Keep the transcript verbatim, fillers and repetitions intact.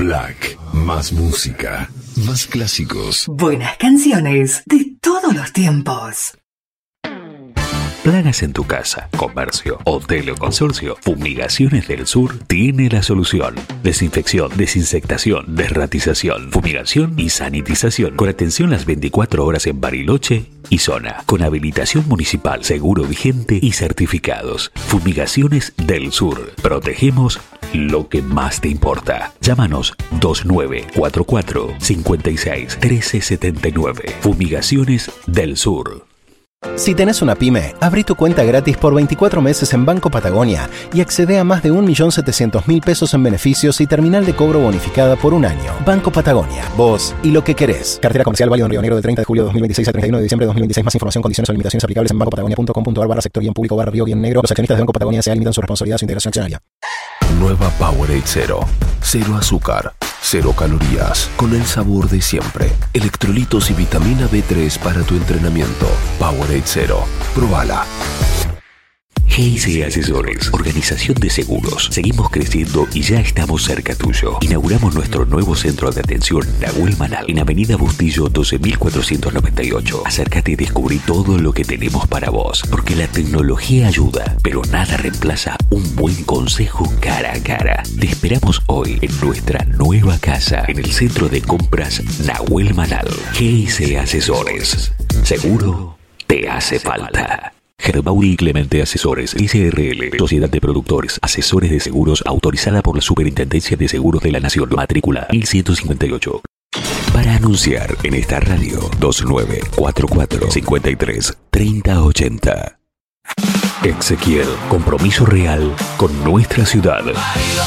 Black. Más música. Más clásicos. Buenas canciones de todos los tiempos. Plagas en tu casa, comercio, hotel o consorcio. Fumigaciones del Sur tiene la solución. Desinfección, desinsectación, desratización, fumigación y sanitización. Con atención las veinticuatro horas en Bariloche y zona. Con habilitación municipal, seguro vigente y certificados. Fumigaciones del Sur. Protegemos lo que más te importa. Llámanos dos nueve cuatro cuatro, cinco seis, uno tres siete nueve. Fumigaciones del Sur. Si tenés una pyme, abrí tu cuenta gratis por veinticuatro meses en Banco Patagonia y accede a más de un millón setecientos mil pesos en beneficios y terminal de cobro bonificada por un año. Banco Patagonia, vos y lo que querés. Cartera comercial válido en Río Negro de treinta de julio de dos mil veintiséis a treinta y uno de diciembre de dos mil veintiséis. Más información, condiciones o limitaciones aplicables en bancopatagonia punto com punto a r barra sector guión público barra Río guión negro. Los accionistas de Banco Patagonia se limitan su responsabilidad a su integración accionaria. Nueva Powerade Cero. Cero azúcar, cero calorías, con el sabor de siempre. Electrolitos y vitamina B tres para tu entrenamiento. Powerade Cero. Probala. G I C Asesores, organización de seguros. Seguimos creciendo y ya estamos cerca tuyo. Inauguramos nuestro nuevo centro de atención Nahuel Manal en Avenida Bustillo doce mil cuatrocientos noventa y ocho. Acércate y descubrí todo lo que tenemos para vos, porque la tecnología ayuda, pero nada reemplaza un buen consejo cara a cara. Te esperamos hoy en nuestra nueva casa en el centro de compras Nahuel Manal. G I C Asesores. Seguro te hace falta. Gerbaudi y Clemente Asesores, S R L, Sociedad de Productores, Asesores de Seguros, autorizada por la Superintendencia de Seguros de la Nación, matrícula mil ciento cincuenta y ocho. Para anunciar en esta radio, dos nueve cuatro cuatro, cinco tres, treinta ochenta. Exequiel, compromiso real con nuestra ciudad.